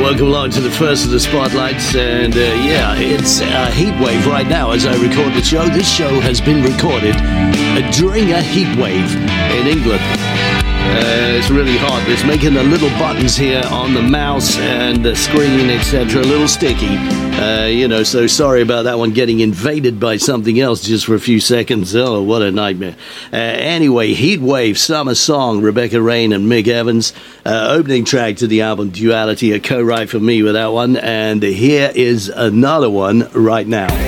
welcome along to the first of the spotlights, and it's a heat wave right now as I record the show. This show has been recorded during a heat wave in England. It's really hot. It's making the little buttons here on the mouse and the screen, etc., a little sticky. So sorry about that one getting invaded by something else just for a few seconds. Oh, what a nightmare. Anyway, Heat Wave, Summer Song, Rebecca Rain and Mick Evans. Opening track to the album Duality, a co-write for me with that one. And here is another one right now.